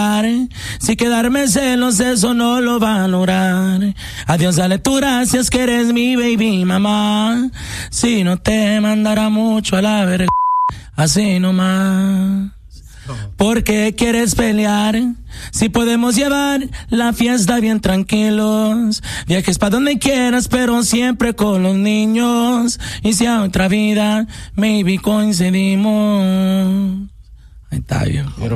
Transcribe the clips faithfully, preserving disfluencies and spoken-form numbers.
Si quedarme celos, eso no lo va a lograr. Adiós, dale tú gracias que eres mi baby mamá. Si no te mandará mucho a la verga, así nomás. ¿Por qué quieres pelear? Si podemos llevar la fiesta bien tranquilos. Viajes pa' donde quieras, pero siempre con los niños. Y si a otra vida, maybe coincidimos. Ahí está, yo. Bueno,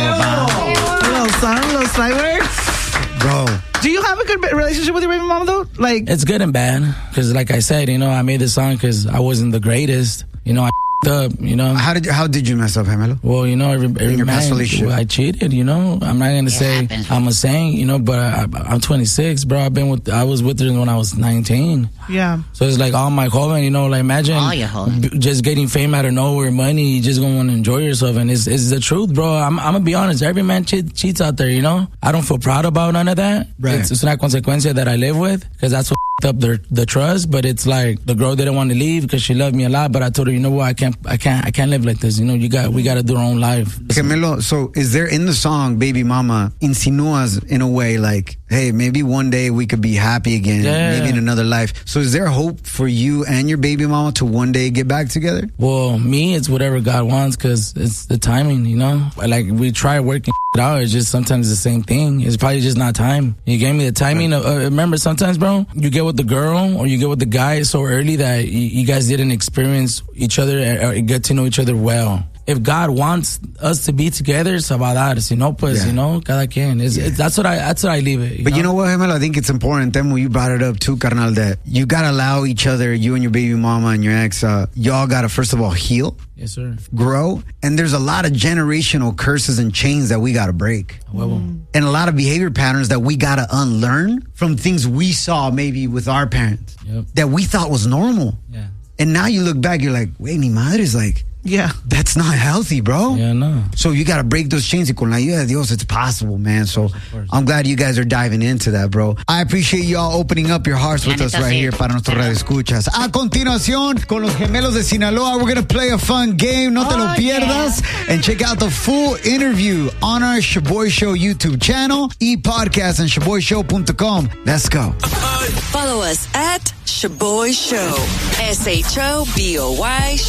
little song, little side words. Bro. Do you have a good relationship with your baby mom, though? Like, it's good and bad. Because like I said, you know, I made this song because I wasn't the greatest. You know, I up, you know. How did you, how did you mess up, Gemelo? Well, you know, every, every in your man, past relationship? I cheated, you know. I'm not gonna It say happens. I'm a saint, you know, but I, I'm twenty-six, bro. I've been with, I was with her when I was nineteen. yeah. So it's like all my joven, you know, like imagine All your joven. b- just getting fame out of nowhere, money, you just gonna want to enjoy yourself, and it's it's the truth, bro. I'm I'm gonna be honest, every man che- cheats out there, you know. I don't feel proud about none of that. Right. It's, it's una consecuencia that I live with, because that's what f***ed up their the trust. But it's like the girl didn't want to leave because she loved me a lot, but I told her, you know what, I can't I can't I can't live like this. You know, you got we got to do our own life. Gemelo, so is there in the song Baby Mama insinuas in a way like, hey, maybe one day we could be happy again, Yeah. maybe in another life. So is there hope for you and your baby mama to one day get back together? Well, me, it's whatever God wants, because it's the timing, you know? Like, we try working it out. It's just sometimes the same thing. It's probably just not time. You gave me the timing. Of, uh, remember, sometimes, bro, you get with the girl or you get with the guy so early that you, you guys didn't experience each other or get to know each other well. If God wants us to be together, it's about that. Si no, pues, Yeah. you know, cada quien. It's, Yeah. it's, that's what I, that's what I leave it. You But know? you know what, Gemelo? I think it's important. Then when you brought it up too, carnal, that you gotta allow each other, you and your baby mama and your ex, uh, y'all gotta first of all heal, Yes, sir. grow, and there's a lot of generational curses and chains that we gotta break. Huevo. And a lot of behavior patterns that we gotta unlearn from things we saw maybe with our parents Yep. that we thought was normal. Yeah. And now you look back, you're like, wait, mi madre's like, Yeah. that's not healthy, bro. Yeah, no. So you got to break those chains. Y con la ayuda de Dios, it's possible, man. So course. I'm glad you guys are diving into that, bro. I appreciate y'all opening up your hearts with La us neta, right sí. here para nuestros radioescuchas. A continuación, con los gemelos de Sinaloa, we're going to play a fun game. No te lo Oh, pierdas. And check out the full interview on our Shaboy Show YouTube channel, e-podcast and shaboy show dot com. Let's go. Follow us at Shaboy Show. S H O B O Y